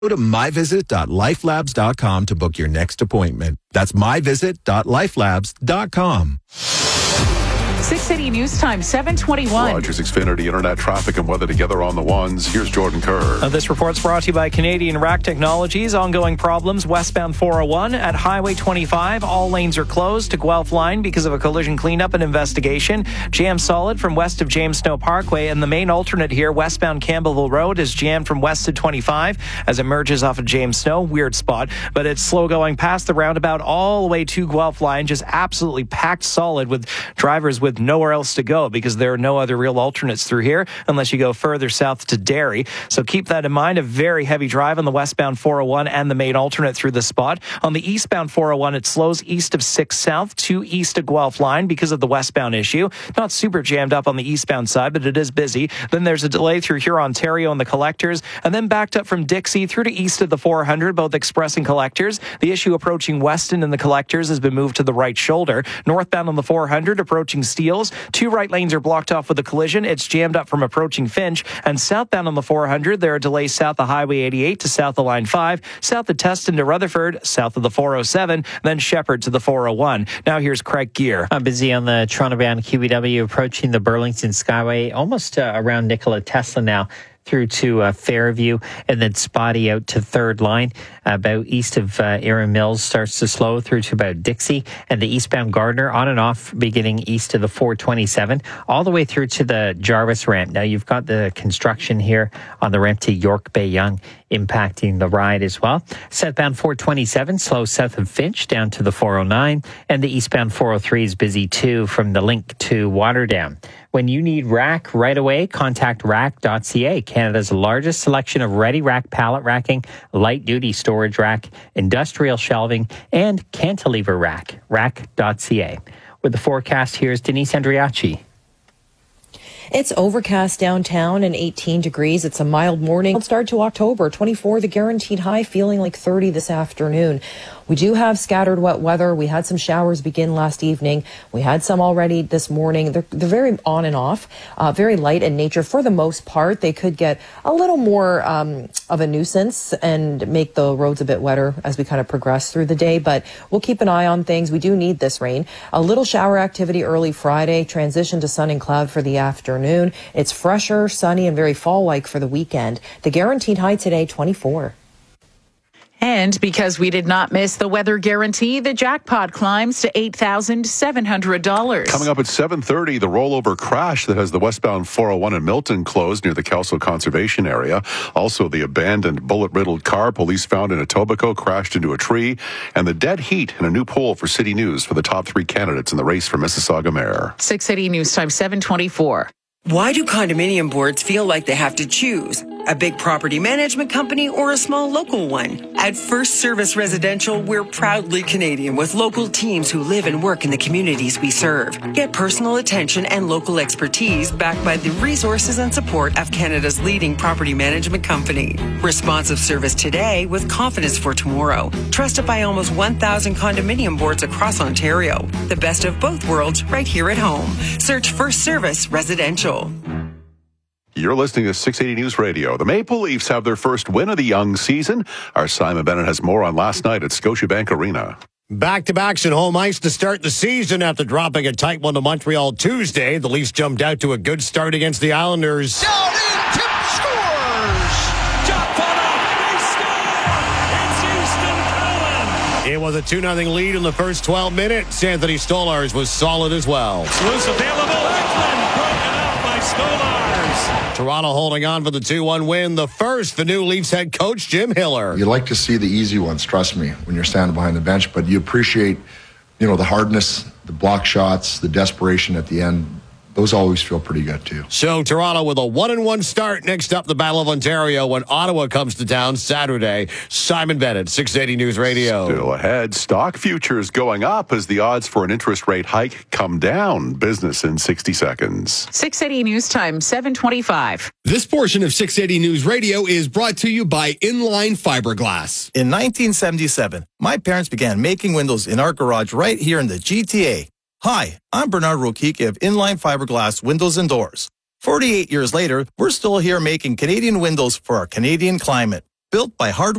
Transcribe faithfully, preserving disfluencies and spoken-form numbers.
Go to my visit dot life labs dot com to book your next appointment. That's my visit dot life labs dot com. six eighty News Time, seven twenty-one. Rogers Xfinity Internet traffic and weather together on the ones. Here's Jordan Kerr. Uh, this report's brought to you by Canadian Rack Technologies. Ongoing problems westbound four oh one at Highway twenty-five. All lanes are closed to Guelph Line because of a collision cleanup and investigation. Jam solid from west of James Snow Parkway, and the main alternate here, westbound Campbellville Road, is jammed from west to twenty-five as it merges off of James Snow. Weird spot, but it's slow going past the roundabout all the way to Guelph Line, just absolutely packed solid with drivers with nowhere else to go because there are no other real alternates through here unless you go further south to Derry. So keep that in mind. A very heavy drive on the westbound four oh one and the main alternate through the spot. On the eastbound four oh one, it slows east of six South to east of Guelph Line because of the westbound issue. Not super jammed up on the eastbound side, but it is busy. Then there's a delay through Huron-Ontario and the collectors, and then backed up from Dixie through to east of the four hundred, both express and collectors. The issue approaching Weston and the collectors has been moved to the right shoulder. Northbound on the four hundred, approaching Steeles. Two right lanes are blocked off with a collision. It's jammed up from approaching Finch. And southbound on the four hundred, there are delays south of Highway eighty-eight to south of Line five, south of Teston to Rutherford, south of the four oh seven, then Shepherd to the four oh one. Now here's Craig Gear. I'm busy on the Toronto-bound Q B W approaching the Burlington Skyway, almost uh, around Nikola Tesla now, through to uh, Fairview, and then spotty out to Third Line. About east of uh, Erin Mills starts to slow through to about Dixie, and the eastbound Gardner on and off beginning east of the four twenty-seven, all the way through to the Jarvis ramp. Now you've got the construction here on the ramp to York Bay Yonge impacting the ride as well. Southbound four twenty-seven slow south of Finch down to the four oh nine, and the eastbound four oh three is busy too from the link to Waterdam. When you need rack right away, contact rack dot c a, Canada's largest selection of ready rack pallet racking, light-duty storage rack, industrial shelving, and cantilever rack. rack dot c a. With the forecast, here's Denise Andriachi. It's overcast downtown and eighteen degrees. It's a mild morning. It'll start to October. twenty-four, the guaranteed high, feeling like thirty this afternoon. We do have scattered wet weather. We had some showers begin last evening. We had some already this morning. They're, they're very on and off, uh, very light in nature for the most part. They could get a little more um, of a nuisance and make the roads a bit wetter as we kind of progress through the day, but we'll keep an eye on things. We do need this rain. A little shower activity early Friday, transition to sun and cloud for the afternoon. It's fresher, sunny, and very fall-like for the weekend. The guaranteed high today, twenty-four. And because we did not miss the weather guarantee, the jackpot climbs to eight thousand seven hundred dollars. Coming up at seven thirty, the rollover crash that has the westbound four oh one in Milton closed near the Kelso Conservation Area. Also, the abandoned bullet-riddled car police found in Etobicoke crashed into a tree. And the dead heat in a new poll for City News for the top three candidates in the race for Mississauga Mayor. six eighty News Time, seven twenty-four. Why do condominium boards feel like they have to choose? A big property management company or a small local one? At First Service Residential, we're proudly Canadian with local teams who live and work in the communities we serve. Get personal attention and local expertise backed by the resources and support of Canada's leading property management company. Responsive service today with confidence for tomorrow. Trusted by almost one thousand condominium boards across Ontario. The best of both worlds right here at home. Search First Service Residential. You're listening to six eighty News Radio. The Maple Leafs have their first win of the young season. Our Simon Bennett has more on last night at Scotiabank Arena. Back-to-backs at home ice to start the season after dropping a tight one to Montreal Tuesday. The Leafs jumped out to a good start against the Islanders. Down in, tip scores! Top on up, they score! It's Easton Cowan! It was a two nothing lead in the first twelve minutes. Anthony Stolarz was solid as well. It's loose available. Ekman broken out by Stolarz. Toronto holding on for the two one win. The first for new Leafs head coach Jim Hiller. You like to see the easy ones, trust me, when you're standing behind the bench, but you appreciate, you know, the hardness, the block shots, the desperation at the end. Those always feel pretty good, too. So Toronto with a one and one start. Next up, the Battle of Ontario when Ottawa comes to town Saturday. Simon Bennett, six eighty News Radio. Still ahead, stock futures going up as the odds for an interest rate hike come down. Business in sixty seconds. six eighty News Time, seven twenty-five. This portion of six eighty News Radio is brought to you by Inline Fiberglass. In nineteen seventy-seven, my parents began making windows in our garage right here in the G T A. Hi, I'm Bernard Rokicki of Inline Fiberglass Windows and Doors. forty-eight years later, we're still here making Canadian windows for our Canadian climate. built by hard